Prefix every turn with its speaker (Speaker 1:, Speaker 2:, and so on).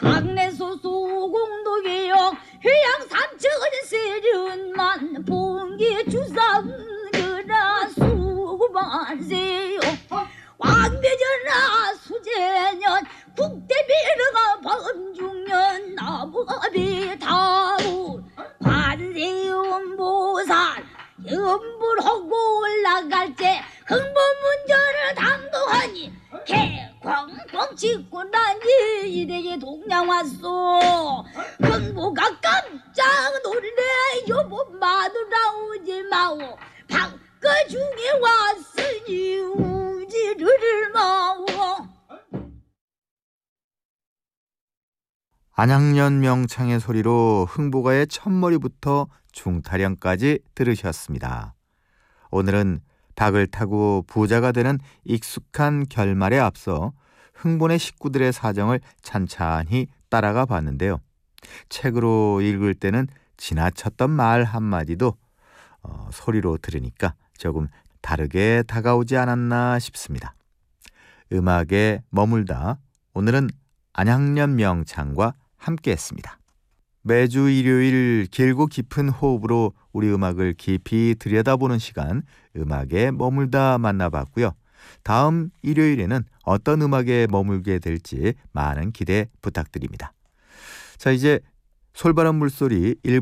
Speaker 1: 상내소 소공도계요 회양 삼천은 세련만 봉기 주상전하 수고만세요. 왕배전하 수제년 국대비르가 범중년 나무가비 다운 관세음보살 염불하고 올라갈 때 흥보문전을 당도하니 개광광 짓고 나니 이래에 동양 왔소. 흥보가 깜짝 놀래 여보 마누라 오지 마오. 방가중에 왔으니 우지를 마오.
Speaker 2: 안양년 명창의 소리로 흥보가의 첫머리부터 중타령까지 들으셨습니다. 오늘은 닭을 타고 부자가 되는 익숙한 결말에 앞서 흥본의 식구들의 사정을 찬찬히 따라가 봤는데요. 책으로 읽을 때는 지나쳤던 말 한마디도 소리로 들으니까 조금 다르게 다가오지 않았나 싶습니다. 음악에 머물다 오늘은 안양년 명창과 함께했습니다. 매주 일요일 길고 깊은 호흡으로 우리 음악을 깊이 들여다보는 시간, 음악에 머물다 만나봤고요. 다음 일요일에는 어떤 음악에 머물게 될지 많은 기대 부탁드립니다. 자, 이제 솔바람 물소리